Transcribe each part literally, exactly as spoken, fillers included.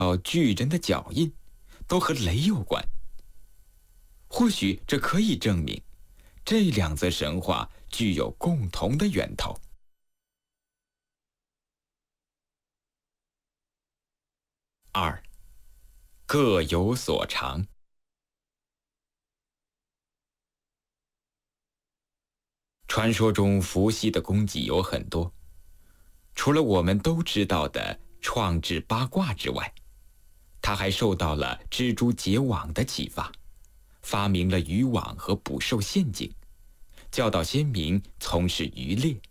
到巨人的脚印，都和雷有关。或许这可以证明，这两则神话具有共同的源头。二，各有所长。传说中伏羲的功绩有很多，除了我们都知道的创制八卦之外，他还受到了蜘蛛结网的启发，发明了渔网和捕兽陷阱，教导先民从事渔猎。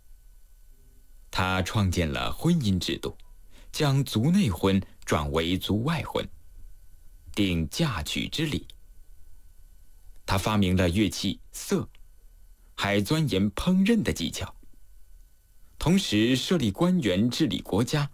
他创建了婚姻制度，将族内婚转为族外婚，定嫁娶之礼。他发明了乐器瑟，还钻研烹饪的技巧，同时设立官员治理国家。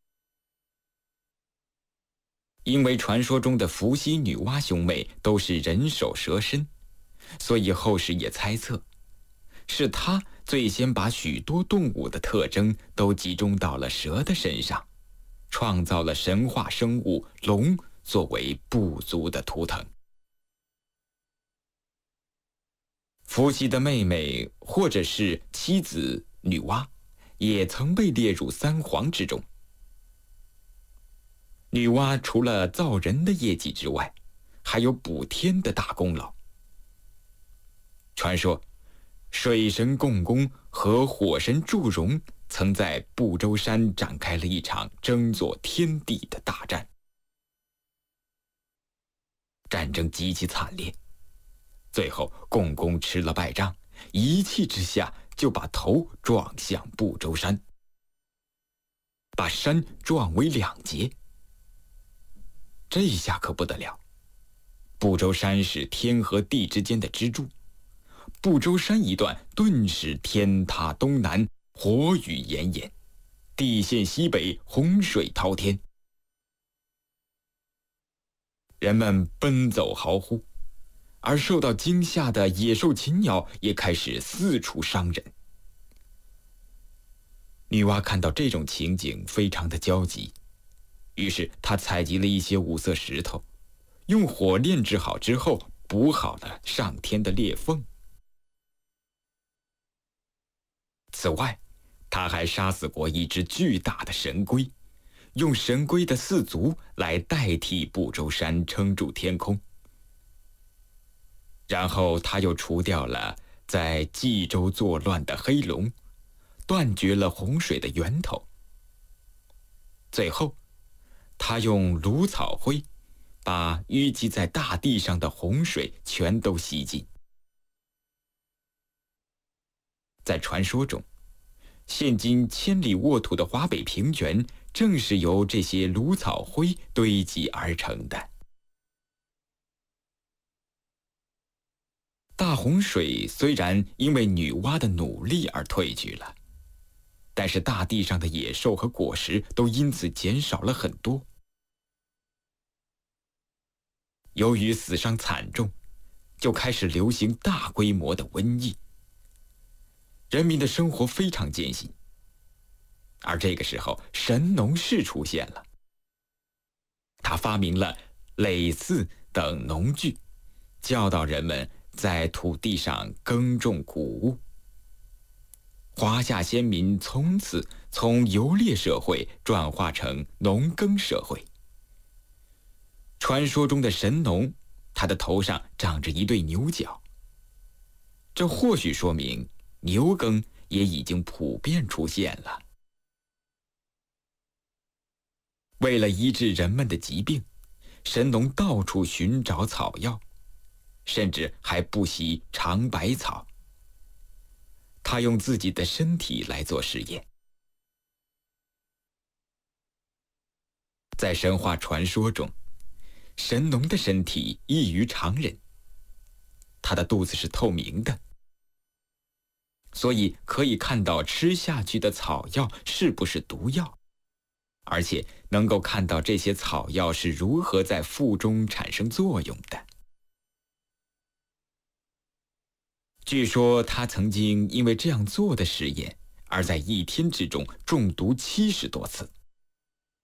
因为传说中的伏羲、女娲兄妹都是人首蛇身，所以后世也猜测，是他最先把许多动物的特征都集中到了蛇的身上，创造了神话生物龙作为部族的图腾。伏羲的妹妹或者是妻子女娲，也曾被列入三皇之中。女娲除了造人的业绩之外，还有补天的大功劳。传说，水神共工和火神祝融曾在不周山展开了一场争夺天地的大战。战争极其惨烈，最后共工吃了败仗，一气之下就把头撞向不周山，把山撞为两截。这一下可不得了，不周山是天和地之间的支柱，不周山一段顿时天塌东南，火雨炎炎，地陷西北，洪水滔天。人们奔走嚎呼，而受到惊吓的野兽禽鸟也开始四处伤人。女娲看到这种情景，非常的焦急，于是她采集了一些五色石头，用火炼制好之后，补好了上天的裂缝。此外，她还杀死过一只巨大的神龟，用神龟的四足来代替不周山撑住天空。然后他又除掉了在冀州作乱的黑龙，断绝了洪水的源头。最后，他用芦草灰把淤积在大地上的洪水全都吸尽。在传说中，现今千里沃土的华北平原正是由这些芦草灰堆积而成的。大洪水虽然因为女娲的努力而退去了，但是大地上的野兽和果实都因此减少了很多。由于死伤惨重，就开始流行大规模的瘟疫，人民的生活非常艰辛。而这个时候，神农氏出现了，他发明了耒耜等农具，教导人们在土地上耕种谷物。华夏先民从此从游猎社会转化成农耕社会。传说中的神农，他的头上长着一对牛角，这或许说明牛耕也已经普遍出现了。为了医治人们的疾病，神农到处寻找草药，甚至还不惜尝百草。他用自己的身体来做实验。在神话传说中，神农的身体异于常人，他的肚子是透明的，所以可以看到吃下去的草药是不是毒药，而且能够看到这些草药是如何在腹中产生作用的。据说他曾经因为这样做的实验，而在一天之中中毒七十多次。